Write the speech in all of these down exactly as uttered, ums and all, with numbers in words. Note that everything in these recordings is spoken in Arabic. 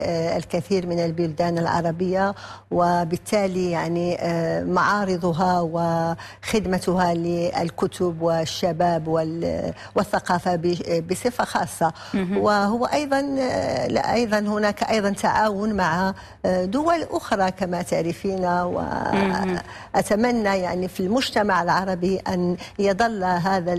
الكثير من البلدان العربية، وبالتالي يعني معارضها وخدمتها للكتب والشباب والثقافة بصفة خاصة. وهو أيضا أيضا هناك أيضا تعاون مع دول أخرى كما تعرفين، وأتمنى يعني في المجتمع العربي أن يظل هذا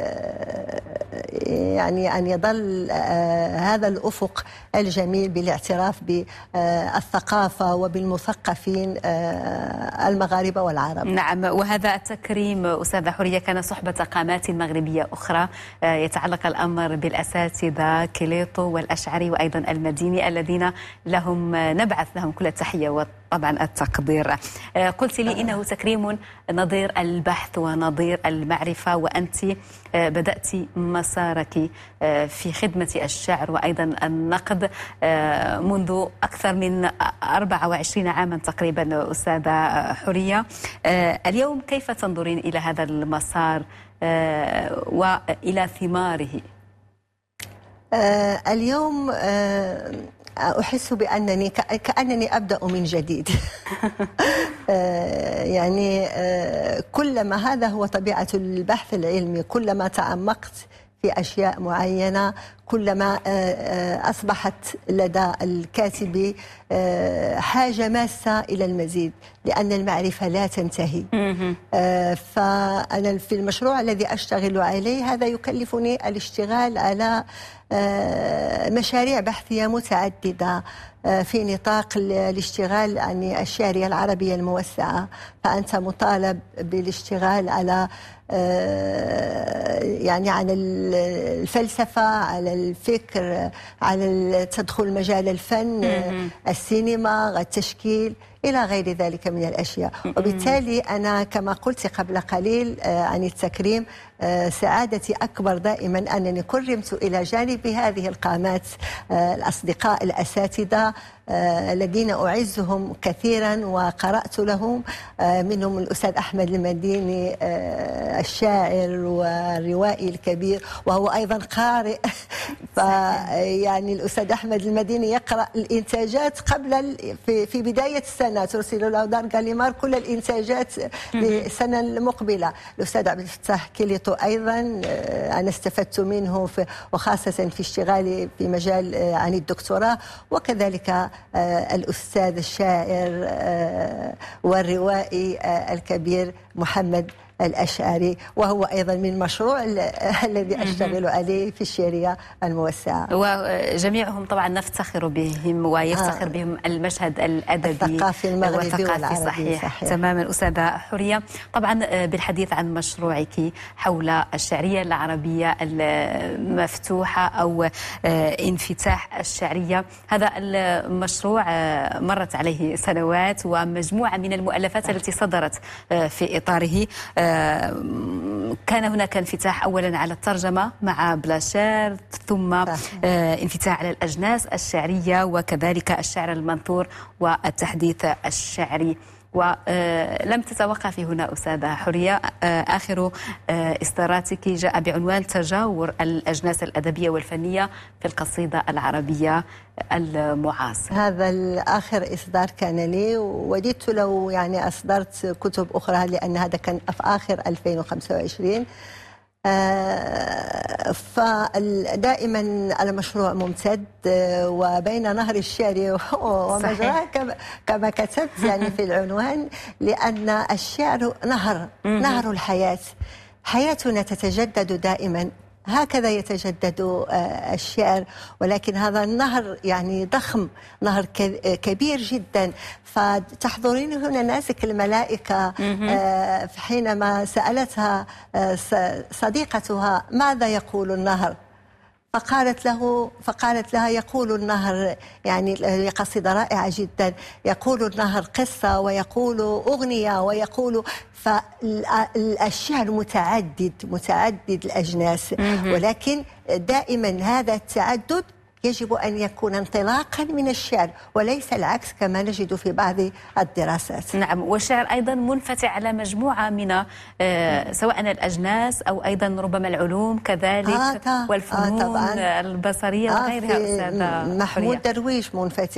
يعني أن يظل هذا الأفق الجميل بالاعتراف بالثقافة وبالمثقفين المغاربة والعرب. نعم، وهذا التكريم أستاذة حورية كان صحبة قامات مغربية أخرى، يتعلق الأمر بالأساتذة كليطو والأشعري وأيضا المديني الذين لهم نبعث لهم كل التحية وطبعا التقدير. قلت لي إنه تكريم نظير البحث ونظير المعرفة، وأنت بدأت مسارك في خدمة الشعر وأيضا النقد منذ أكثر من أربعة وعشرين عاما تقريبا أستاذة حورية. اليوم كيف تنظرين إلى هذا المسار وإلى ثماره؟ اليوم أحس بأنني كأنني أبدأ من جديد. يعني كلما هذا هو طبيعة البحث العلمي، كلما تعمقت في أشياء معينة كلما أصبحت لدى الكاتب حاجة ماسة إلى المزيد، لأن المعرفة لا تنتهي. فأنا في المشروع الذي أشتغل عليه هذا يكلفني الاشتغال على مشاريع بحثية متعددة في نطاق الاشتغال عن الشعرية العربية الموسعة. فأنت مطالب بالاشتغال على يعني عن الفلسفة، على الفكر، على تدخل مجال الفن، السينما، التشكيل إلى غير ذلك من الأشياء. وبالتالي أنا كما قلت قبل قليل عن التكريم، سعادتي أكبر دائما أنني كرمت إلى جانب هذه القامات الأصدقاء الأساتذة الذين أعزهم كثيرا وقرأت لهم، منهم الأستاذ أحمد المديني الشاعر والروائي الكبير وهو أيضا قارئ. فيعني الأستاذ أحمد المديني يقرأ الإنتاجات قبل في, في بداية السنة، ترسل له دار غاليمار كل الإنتاجات للسنة المقبلة. الأستاذ عبد الفتاح كليطو أيضا أنا استفدت منه في وخاصة في اشتغالي في مجال عن الدكتوراه، وكذلك الأستاذ الشاعر والروائي الكبير محمد الأشعري، وهو أيضا من مشروع الذي أشتغل عليه في الشعرية الموسعة. وجميعهم طبعا نفتخر بهم ويفتخر آه. بهم المشهد الأدبي الثقافي المغربي والعربي. صحيح. صحيح تماما أستاذة حورية. طبعا بالحديث عن مشروعك حول الشعرية العربية المفتوحة أو انفتاح الشعرية، هذا المشروع مرت عليه سنوات ومجموعة من المؤلفات التي صدرت في إطاره. كان هناك انفتاح أولا على الترجمة مع بلاشير، ثم انفتاح على الأجناس الشعرية وكذلك الشعر المنثور والتحديث الشعري. ولم تتوقفي هنا أستاذة حورية، آخر إصداراتك جاء بعنوان تجاور الأجناس الأدبية والفنية في القصيدة العربية المعاصرة. هذا الآخر إصدار كان لي، وددت لو يعني أصدرت كتب أخرى، لأن هذا كان في آخر ألفين وخمسة وعشرين. آه فدائما المشروع ممتد وبين نهر الشعر ومجراه كما كتبت يعني في العنوان، لأن الشعر نهر نهر الحياة، حياتنا تتجدد دائما، هكذا يتجدد الشعر، ولكن هذا النهر يعني ضخم، نهر كبير جدا. فتحضرين هنا ناسك الملائكة حينما سألتها صديقتها ماذا يقول النهر، فقالت له فقالت لها يقول النهر، يعني قصيدة رائعة جدا، يقول النهر قصة ويقول أغنية ويقول. فالشعر متعدد متعدد الأجناس، ولكن دائما هذا التعدد يجب أن يكون انطلاقا من الشعر وليس العكس كما نجد في بعض الدراسات. نعم، والشعر أيضا منفتح على مجموعة من آه سواء الأجناس أو أيضا ربما العلوم كذلك آه والفنون آه البصرية وغيرها. آه محمود درويش منفتح